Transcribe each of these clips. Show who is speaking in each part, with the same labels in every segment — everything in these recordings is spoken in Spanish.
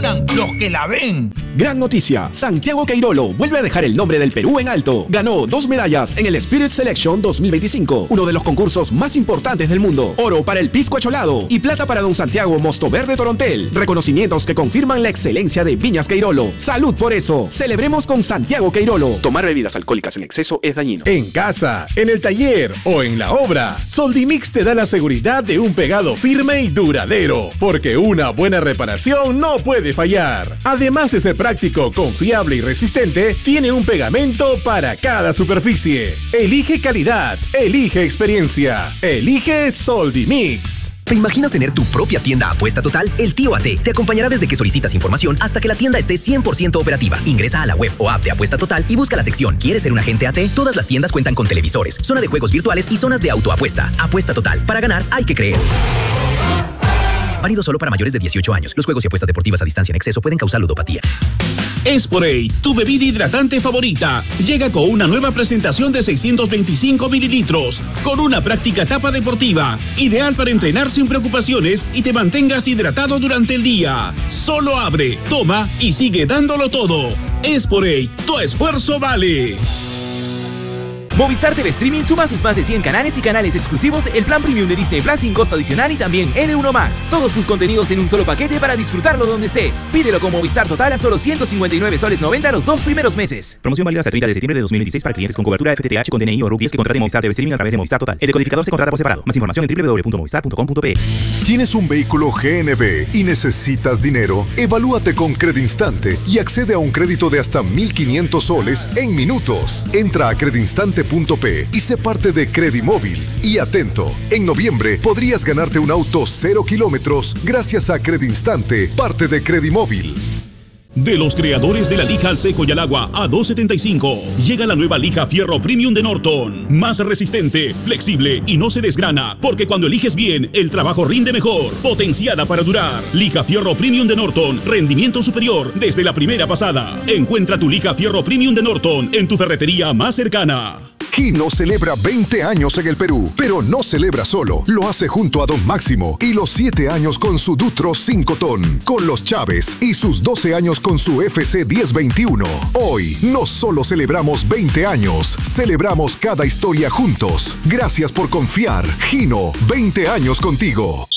Speaker 1: ganan los que la ven.
Speaker 2: Gran noticia, Santiago Queirolo vuelve a dejar el nombre del Perú en alto. Ganó 2 medallas en el Spirit Selection 2025, uno de los concursos más importantes del mundo. Oro para el pisco acholado y plata para Don Santiago Mosto Verde Torontel. Reconocimientos que confirman la excelencia de Viñas Queirolo. ¡Salud por eso! Celebremos con Santiago Queirolo. Tomar bebidas alcohólicas en exceso es dañino.
Speaker 3: En casa, en el taller o en la obra, Soldimix te da la seguridad de un pegado firme y duradero, porque una buena reparación no puede fallar. Además de ser práctico, confiable y resistente, tiene un pegamento para cada superficie. Elige calidad, elige experiencia, elige Soldimix.
Speaker 4: ¿Te imaginas tener tu propia tienda Apuesta Total? El Tío AT te acompañará desde que solicitas información hasta que la tienda esté 100% operativa. Ingresa a la web o app de Apuesta Total y busca la sección ¿Quieres ser un agente AT? Todas las tiendas cuentan con televisores, zona de juegos virtuales y zonas de autoapuesta. Apuesta Total. Para ganar hay que creer. Válido solo para mayores de 18 años. Los juegos y apuestas deportivas a distancia en exceso pueden causar ludopatía.
Speaker 5: Esporade, tu bebida hidratante favorita, llega con una nueva presentación de 625 mililitros, con una práctica tapa deportiva, ideal para entrenar sin preocupaciones y te mantengas hidratado durante el día. Solo abre, toma y sigue dándolo todo. Esporade, tu esfuerzo vale.
Speaker 6: Movistar TV Streaming suma sus más de 100 canales y canales exclusivos, el plan premium de Disney Plus sin costo adicional y también N1+. Todos tus contenidos en un solo paquete para disfrutarlo donde estés. Pídelo con Movistar Total a solo 159 soles 90 los 2 primeros meses.
Speaker 7: Promoción válida hasta el 30 de septiembre de 2016 para clientes con cobertura FTTH con DNI o rupias que contraten Movistar TV Streaming a través de Movistar Total. El decodificador se contrata por separado. Más información en www.movistar.com.pe.
Speaker 8: ¿Tienes un vehículo GNV y necesitas dinero? Evalúate con Credinstante y accede a un crédito de hasta 1.500 soles en minutos. Entra a Credinstante.p y sé parte de Credimóvil. Y atento, en noviembre podrías ganarte un auto 0 kilómetros gracias a Credinstante, parte de Credimóvil.
Speaker 5: De los creadores de la lija al seco y al agua a $2.75, llega la nueva lija Fierro Premium de Norton. Más resistente, flexible y no se desgrana, porque cuando eliges bien, el trabajo rinde mejor. Potenciada para durar. Lija Fierro Premium de Norton, rendimiento superior desde la primera pasada. Encuentra tu lija Fierro Premium de Norton en tu ferretería más cercana.
Speaker 8: Hino celebra 20 años en el Perú, pero no celebra solo. Lo hace junto a Don Máximo y los 7 años con su Dutro 5 ton, con los Chávez y sus 12 años con su FC 1021. Hoy no solo celebramos 20 años, celebramos cada historia juntos. Gracias por confiar. Hino, 20 años contigo.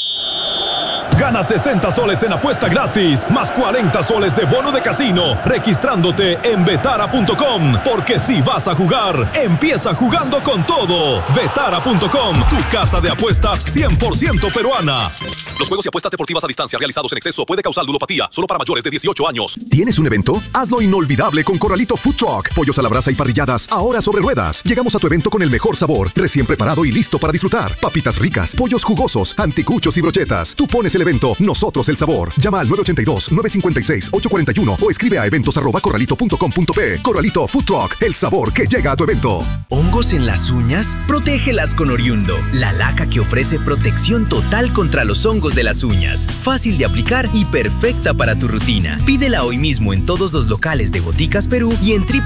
Speaker 9: Gana 60 soles en apuesta gratis, más 40 soles de bono de casino, registrándote en Betara.com. Porque si vas a jugar, empieza jugando con todo. Betara.com, tu casa de apuestas 100% peruana.
Speaker 10: Los juegos y apuestas deportivas a distancia realizados en exceso puede causar ludopatía, solo para mayores de 18 años.
Speaker 8: ¿Tienes un evento? Hazlo inolvidable con Corralito Food Truck. Pollos a la brasa y parrilladas, ahora sobre ruedas. Llegamos a tu evento con el mejor sabor, recién preparado y listo para disfrutar. Papitas ricas, pollos jugosos, anticuchos y brochetas. Tú pones el evento, nosotros el sabor. Llama al 982-956-841 o escribe a eventos@corralito.com.pe. Corralito Food Truck, el sabor que llega a tu evento.
Speaker 4: ¿Hongos en las uñas? Protégelas con Oriundo, la laca que ofrece protección total contra los hongos de las uñas. Fácil de aplicar y perfecta para tu rutina. Pídela hoy mismo en todos los locales de Boticas Perú y en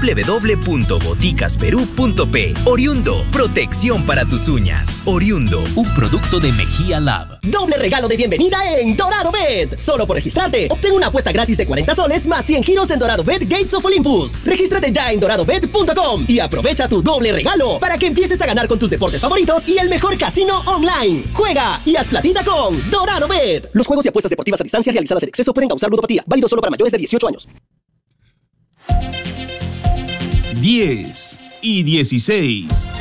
Speaker 4: www.boticasperú.pe. Oriundo, protección para tus uñas. Oriundo, un producto de Mejía Lab.
Speaker 11: Doble regalo de bienvenida en Dorado Bet. Solo por registrarte, obtén una apuesta gratis de 40 soles más 100 giros en Dorado Bet Gates of Olympus. Regístrate ya en doradobet.com y aprovecha tu doble regalo para que empieces a ganar con tus deportes favoritos y el mejor casino online. Juega y haz platita con Dorado Bet. Los juegos y apuestas deportivas a distancia realizadas en exceso pueden causar ludopatía. Válido solo para mayores de 18 años.
Speaker 5: 10 y 16.